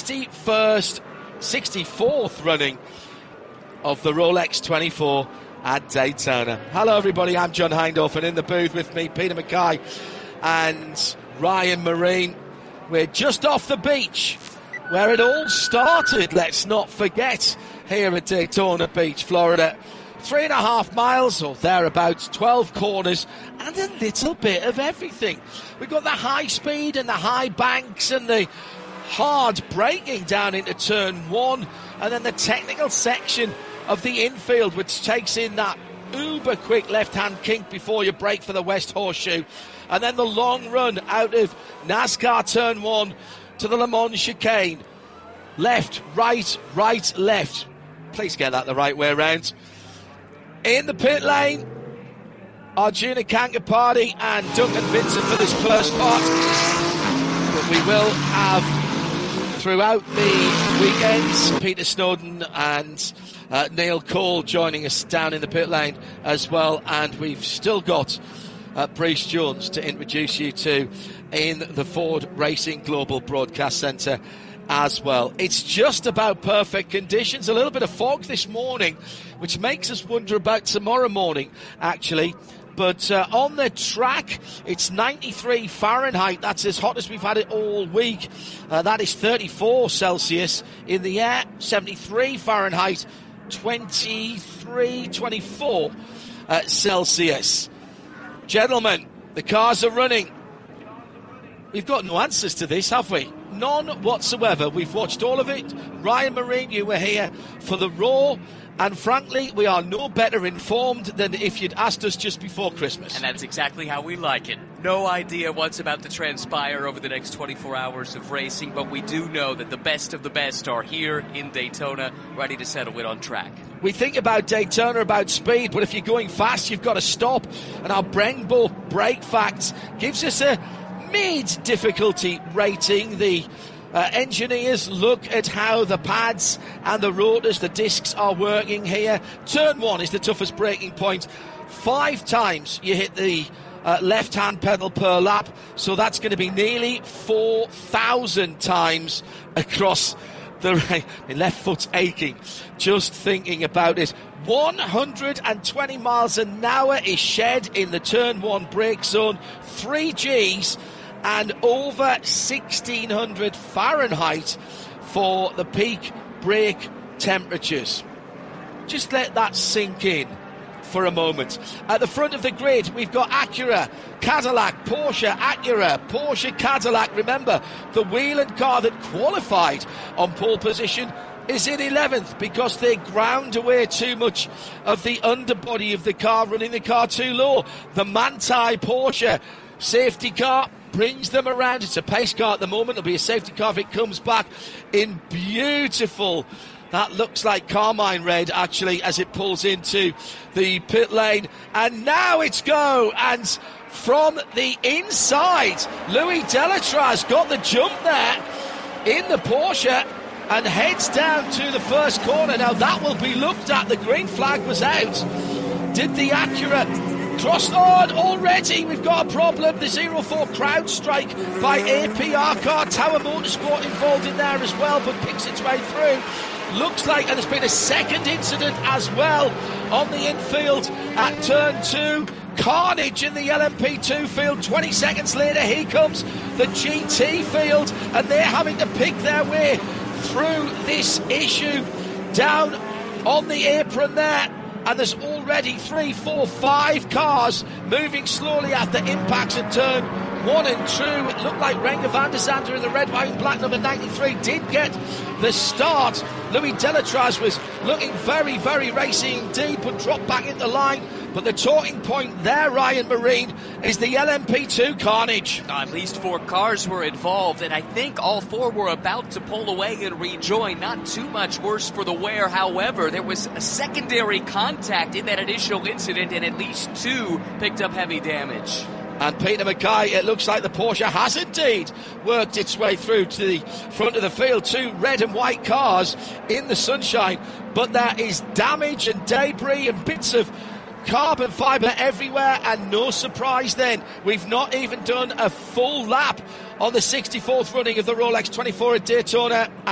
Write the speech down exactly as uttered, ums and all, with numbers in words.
sixty-first, sixty-fourth running of the Rolex twenty-four at Daytona. Hello everybody, I'm John Hindhaugh, and in the booth with me, Peter Mackay and Ryan Marine. We're just off the beach where it all started, let's not forget, here at Daytona Beach, Florida. Three and a half miles or thereabouts, twelve corners, and a little bit of everything. We've got the high speed and the high banks and the hard braking down into turn one, and then the technical section of the infield, which takes in that uber quick left-hand kink before you brake for the West Horseshoe, and then the long run out of NASCAR turn one to the Le Mans chicane. Left, right, right, left. Please get that the right way around. In the pit lane, Arjuna Kankapati and Duncan Vincent for this first part. But we will have, throughout the weekends, Peter Snowden and uh, Neil Cole joining us down in the pit lane as well. And we've still got uh, Bruce Jones to introduce you to in the Ford Racing Global Broadcast Centre as well. It's just about perfect conditions. A little bit of fog this morning, which makes us wonder about tomorrow morning, actually. But uh, on the track, it's ninety-three Fahrenheit. That's as hot as we've had it all week. Uh, that is thirty-four Celsius. In the air, seventy-three Fahrenheit, twenty-three, twenty-four uh, Celsius. Gentlemen, the cars are running. We've got no answers to this, have we? None whatsoever. We've watched all of it. Ryan Marine, you were here for the Raw, and frankly, we are no better informed than if you'd asked us just before Christmas. And that's exactly how we like it. No idea what's about to transpire over the next twenty-four hours of racing, but we do know that the best of the best are here in Daytona, ready to settle it on track. We think about Daytona, about speed, but if you're going fast, you've got to stop. And our Brembo brake facts gives us a mid-difficulty rating. The uh, engineers look at how the pads and the rotors, the discs are working here. Turn one is the toughest braking point. Five times you hit the uh, left-hand pedal per lap, so that's going to be nearly four thousand times across the right. My left foot's aching just thinking about it. one hundred twenty miles an hour is shed in the turn one brake zone. Three G's and over sixteen hundred Fahrenheit for the peak brake temperatures. Just let that sink in for a moment. At the front of the grid, we've got Acura, Cadillac, Porsche, Acura, Porsche, Cadillac. Remember, the Whelen car that qualified on pole position is in eleventh because they ground away too much of the underbody of the car, running the car too low. The Manthey Porsche safety car brings them around. It's a pace car at the moment. It'll be a safety car if it comes back in beautiful, that looks like carmine red actually, as it pulls into the pit lane. And now it's go, and from the inside, Louis Delatraz got the jump there in the Porsche and heads down to the first corner. Now that will be looked at. The green flag was out. Did the Acura cross on already? We've got a problem. The zero four crowd strike by A P R car. Tower Motorsport involved in there as well, but picks its way through. Looks like, and there's been a second incident as well on the infield at turn two. Carnage in the L M P two field. twenty seconds later, here comes the G T field, and they're having to pick their way through this issue. Down on the apron there, and there's already three, four, five cars moving slowly after impacts at turn one and two. It looked like Renger van der Zande in the red, white and black number ninety-three did get the start. Louis Delatraz was looking very, very racy indeed, but dropped back into line. But the talking point there, Ryan Marine, is the L M P two carnage. At least four cars were involved, and I think all four were about to pull away and rejoin. Not too much worse for the wear. However, there was a secondary contact in that initial incident, and at least two picked up heavy damage. And Peter Mackay, it looks like the Porsche has indeed worked its way through to the front of the field. Two red and white cars in the sunshine, but there is damage and debris and bits of carbon fibre everywhere, and no surprise then, we've not even done a full lap on the sixty-fourth running of the Rolex twenty-four at Daytona.